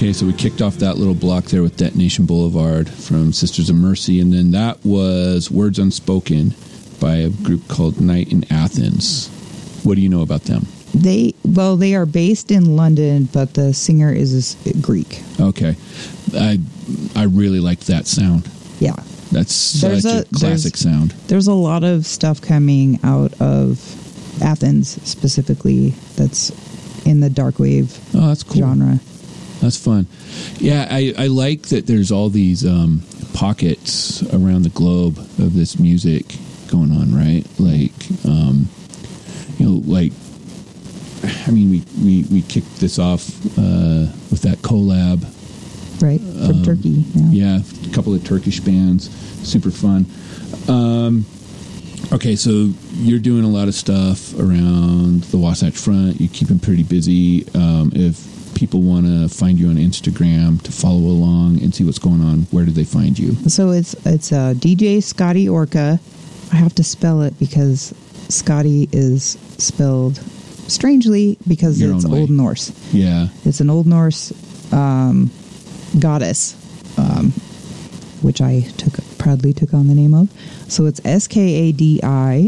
Okay, so we kicked off that little block there with Detonation Boulevard from Sisters of Mercy, and then that was Words Unspoken by a group called Night in Athens. What do you know about them? They are based in London, but the singer is Greek. Okay. I really liked that sound. Yeah. That's such a classic sound. There's a lot of stuff coming out of Athens specifically that's in the dark wave that's cool. genre. That's fun. Yeah, I like that there's all these pockets around the globe of this music going on, right? Like, we kicked this off with that collab. Right, from Turkey. Yeah, a couple of Turkish bands. Super fun. Okay, so you're doing a lot of stuff around the Wasatch Front. You keep them pretty busy. If people want to find you on Instagram to follow along and see what's going on, where do they find you? So it's DJ Scotty Orca. I have to spell it because Scotty is spelled strangely because it's Old Norse. Yeah. It's an Old Norse goddess, which I proudly took on the name of. So it's SKADIORKA,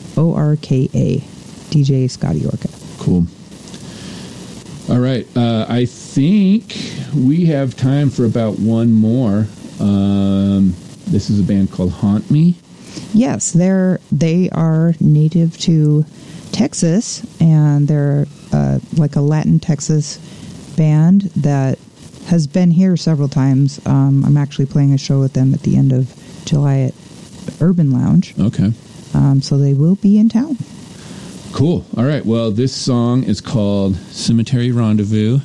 DJ Scotty Orca. Cool. All right. I think we have time for about one more. This is a band called Haunt Me. Yes, they are native to Texas, and they're like a Latin Texas band that has been here several times. I'm actually playing a show with them at the end of July at Urban Lounge. Okay. So they will be in town. Cool. All right. Well, this song is called Cemetery Rendezvous.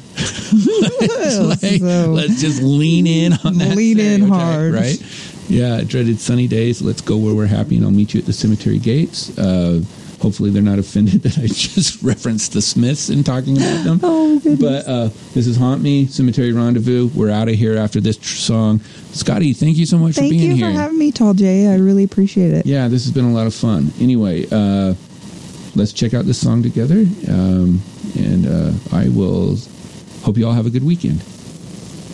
Let's just lean in on that. Lean in hard. Right? Yeah. Dreaded sunny days. Let's go where we're happy, and I'll meet you at the cemetery gates. Hopefully they're not offended that I just referenced the Smiths in talking about them. Oh, goodness. But this is Haunt Me, Cemetery Rendezvous. We're out of here after this song. Scotty, thank you so much for being here. Thank you for having me, Tall J. I really appreciate it. Yeah, this has been a lot of fun. Anyway, let's check out this song together, and I will hope you all have a good weekend.